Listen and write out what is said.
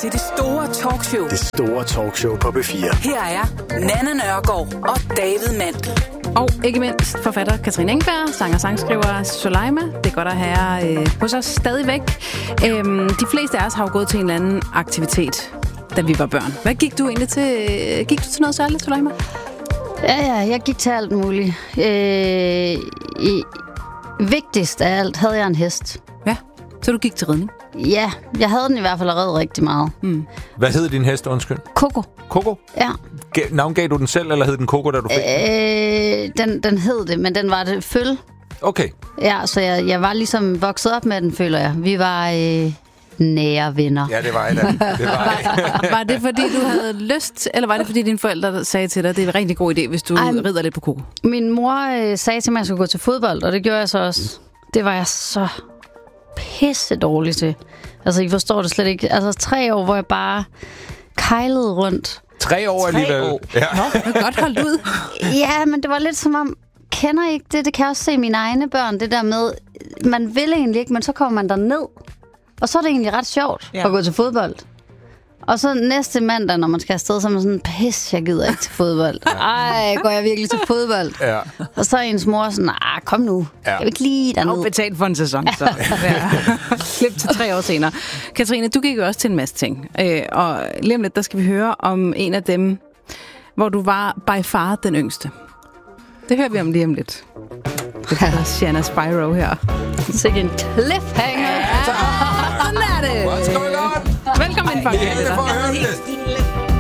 til det store talkshow. Det store talkshow på B4. Her er Nanna Nørgaard og David Mandel. Og ikke mindst forfatter Katrine Engberg, sang- og sangskriver Soleima. Det er godt at have hos os stadigvæk. De fleste af os har jo gået til en eller anden aktivitet, da vi var børn. Hvad gik du egentlig til? Gik du til noget særligt, Soleima? Ja, jeg gik til alt muligt. Vigtigst af alt havde jeg en hest. Ja, så du gik til ridning? Ja, jeg havde den i hvert fald allerede rigtig meget. Mm. Hvad hed din hest, undskyld? Coco. Coco? Ja. Navngav du den selv, eller hed den Coco, da du fik den? Den hed det, men den var det føl. Okay. Ja, så jeg var ligesom vokset op med den, føler jeg. Vi var nære venner. Ja, det var jeg da. Det var jeg. Var det fordi, du havde lyst, eller var det fordi, dine forældre sagde til dig, at det er en rigtig god idé, hvis du rider lidt på Coco? Min mor sagde til mig, at jeg skulle gå til fodbold, og det gjorde jeg så også. Det var jeg så pisse dårlig til. Altså, I forstår det slet ikke. Altså, 3 år, hvor jeg bare kejlede rundt. 3 år alligevel. Ja. Nå, det er godt holdt ud. Ja, men det var lidt som om, kender I ikke det? Det kan jeg også se mine egne børn, det der med, man vil egentlig ikke, men så kommer man derned. Og så er det egentlig ret sjovt at gå til fodbold. Og så næste mandag, når man skal afsted, så er man sådan, pis, jeg gider ikke til fodbold. Ej, går jeg virkelig til fodbold? Ja. Og så er ens mor sådan, kom nu, jeg vil ikke lige derned. Og betalt for en sæson, så. Ja. Klip til 3 år senere. Katrine, du gik jo også til en masse ting. Og lige om lidt, der skal vi høre om en af dem, hvor du var by far den yngste. Det hører vi om lige om lidt. Det er Shanna Spyro her. Sikke en cliffhanger. Sådan er det. What's going on? Velkommen ind, Det er for at høre det.